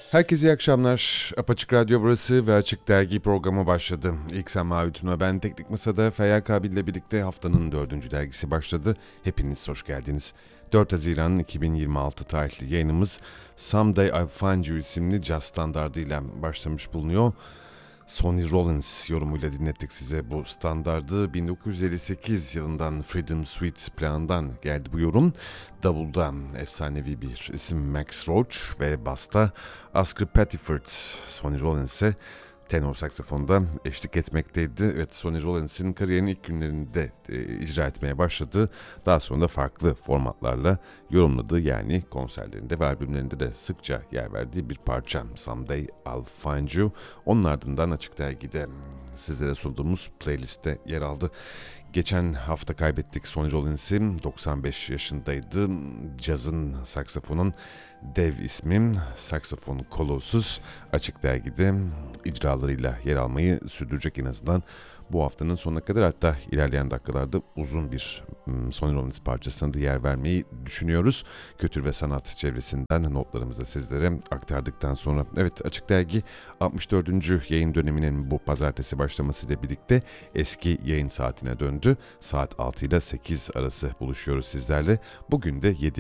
Herkese iyi akşamlar. Apaçık Radyo burası ve Açık Dergi programı başladı. İlk sen Mavi Tuna, ben Teknik Masa'da Feyyal Kabil ile birlikte haftanın 4. dergisi başladı. Hepiniz hoş geldiniz. 4 Haziran 2026 tarihli yayınımız Someday I'll Find You isimli caz standardıyla başlamış bulunuyor. Sonny Rollins yorumuyla dinlettik size bu standardı. 1958 yılından Freedom Suite planından geldi bu yorum. Davulda efsanevi bir isim Max Roach ve basta Oscar Pettiford. Sonny Rollins'e tenor saksafonda eşlik etmekteydi. Evet, Sonny Rollins'in kariyerinin ilk günlerinde icra etmeye başladı. Daha sonra da farklı formatlarla yorumladığı, yani konserlerinde ve albümlerinde de sıkça yer verdiği bir parça Someday I'll Find You. Onun ardından Açık Dergi'de sizlere sunduğumuz playlistte yer aldı. Geçen hafta kaybettik Sonny Rollins'i. 95 yaşındaydı. Cazın, saksafonun dev ismi, saksafon kolosuz, Açık Dergi'de icralarıyla yer almayı sürdürecek en azından bu haftanın sonuna kadar. Hatta ilerleyen dakikalarda uzun bir Sonny Rollins parçasına da yer vermeyi düşünüyoruz. Kültür ve sanat çevresinden notlarımızı sizlere aktardıktan sonra. Evet, Açık Dergi 64. yayın döneminin bu pazartesi başlamasıyla birlikte eski yayın saatine döndü. Saat 6 ile 8 arası buluşuyoruz sizlerle. Bugün de 7